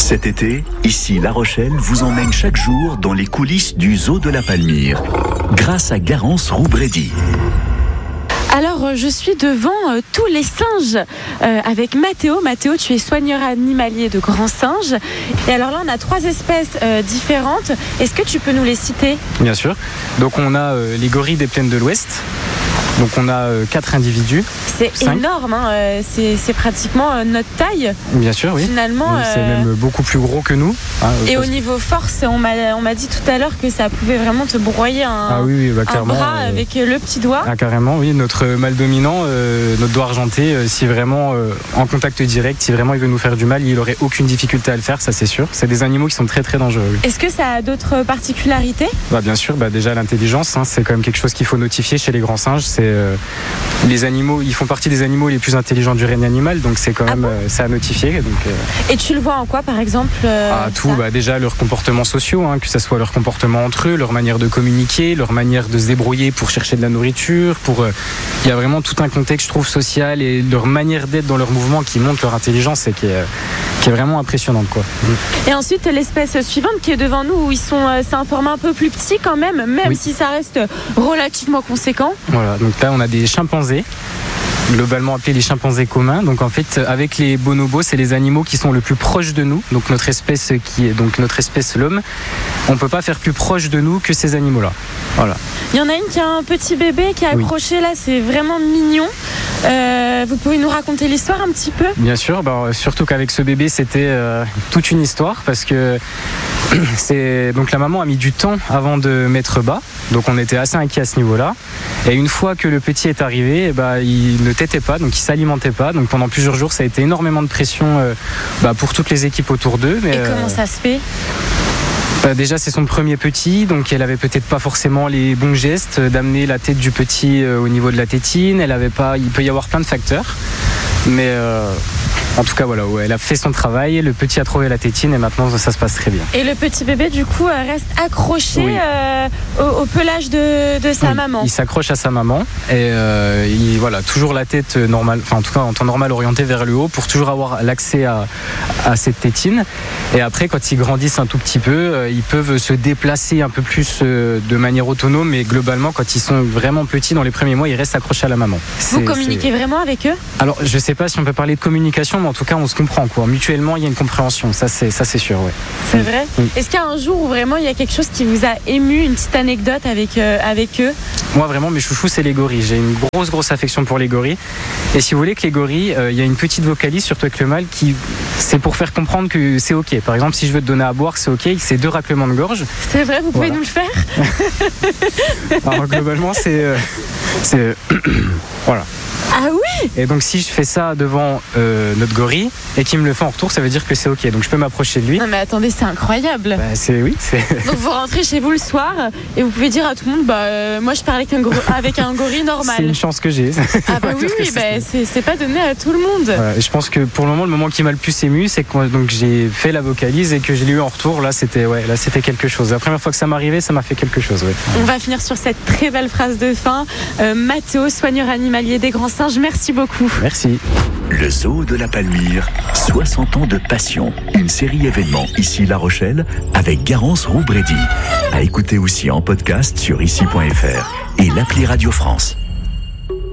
Cet été, ici La Rochelle vous emmène chaque jour dans les coulisses du zoo de la Palmyre, grâce à Garance Roubrédy. Alors, je suis devant tous les singes avec Mathéo. Mathéo, tu es soigneur animalier de grands singes. Et alors là, on a 3 espèces différentes. Est-ce que tu peux nous les citer ? Bien sûr. Donc, on a les gorilles des plaines de l'Ouest. Donc on a 4 individus. C'est 5. Énorme, hein. C'est pratiquement notre taille. Bien sûr, oui. Finalement, c'est même beaucoup plus gros que nous. Et au niveau force, on m'a dit tout à l'heure que ça pouvait vraiment te broyer un bras avec le petit doigt. Ah, carrément, oui. Notre mâle dominant, notre doigt argenté, si vraiment en contact direct, si vraiment il veut nous faire du mal, il n'aurait aucune difficulté à le faire, ça c'est sûr. C'est des animaux qui sont très très dangereux. Oui. Est-ce que ça a d'autres particularités ? Bien sûr, déjà l'intelligence, hein, c'est quand même quelque chose qu'il faut notifier chez les grands singes. Les animaux, ils font partie des animaux les plus intelligents du règne animal, donc c'est quand même ça à notifier. Donc, Et tu le vois en quoi, par exemple tout, déjà leurs comportements sociaux, hein, que ce soit leur comportement entre eux, leur manière de communiquer, leur manière de se débrouiller pour chercher de la nourriture. Il y a vraiment tout un contexte, je trouve, social et leur manière d'être dans leur mouvement qui montre leur intelligence et qui est vraiment impressionnante, quoi. Et ensuite, l'espèce suivante qui est devant nous, où c'est un format un peu plus petit quand même oui. Si ça reste relativement conséquent. Voilà, donc là on a des chimpanzés, globalement appelés les chimpanzés communs. Donc en fait, avec les bonobos, c'est les animaux qui sont le plus proches de nous. Donc notre espèce l'homme, on peut pas faire plus proche de nous que ces animaux-là. Voilà. Il y en a une qui a un petit bébé qui est accroché là, c'est vraiment mignon. Vous pouvez nous raconter l'histoire un petit peu ? Bien sûr, surtout qu'avec ce bébé, c'était toute une histoire parce que donc la maman a mis du temps avant de mettre bas. Donc on était assez inquiets à ce niveau-là. Et une fois que le petit est arrivé, il ne tétait pas, donc il s'alimentait pas. Donc pendant plusieurs jours, ça a été énormément de pression pour toutes les équipes autour d'eux. Et comment ça se fait ? Déjà c'est son premier petit, donc elle avait peut-être pas forcément les bons gestes d'amener la tête du petit au niveau de la tétine. Il peut y avoir plein de facteurs, mais en tout cas voilà, elle a fait son travail, le petit a trouvé la tétine et maintenant ça se passe très bien. Et le petit bébé du coup reste accroché au pelage de sa maman. Il s'accroche à sa maman et toujours la tête normale, en tout cas en temps normal orientée vers le haut pour toujours avoir l'accès à cette tétine. Et après quand ils grandissent un tout petit peu, ils peuvent se déplacer un peu plus de manière autonome, mais globalement quand ils sont vraiment petits dans les premiers mois, ils restent accrochés à la maman. Vous communiquez vraiment avec eux ? Alors je sais pas si on peut parler de communication, mais en tout cas on se comprend quoi. Mutuellement il y a une compréhension, ça c'est sûr. Ouais. C'est vrai. Est-ce qu'il y a un jour où vraiment il y a quelque chose qui vous a ému, une petite anecdote avec eux ? Moi vraiment mes chouchous c'est les gorilles. J'ai une grosse affection pour les gorilles. Et si vous voulez que les gorilles, il y a une petite vocalise surtout avec le mâle qui c'est pour faire comprendre que c'est ok. Par exemple si je veux te donner à boire c'est ok, c'est 2 raclements de gorge. C'est vrai, vous pouvez nous le faire ? Alors globalement c'est voilà. Ah oui ? Et donc si je fais ça devant notre gorille et qu'il me le fait en retour, ça veut dire que c'est ok. Donc je peux m'approcher de lui. Non mais attendez, c'est incroyable. Donc vous rentrez chez vous le soir et vous pouvez dire à tout le monde, moi je parle avec un gorille normal. C'est une chance que j'ai. Ah oui, c'est pas donné à tout le monde. Voilà, et je pense que pour le moment qui m'a le plus ému, c'est que donc j'ai fait la vocalise et que je l'ai eu en retour. Là c'était quelque chose. La première fois que ça m'arrivait, ça m'a fait quelque chose. Ouais. On va finir sur cette très belle phrase de fin. Mathéo, soigneur animalier des grands singes, merci beaucoup. Merci. Le zoo de la Palmyre, 60 ans de passion. Une série événement ici La Rochelle avec Garance Roubrédy. À écouter aussi en podcast sur ici.fr et l'appli Radio France.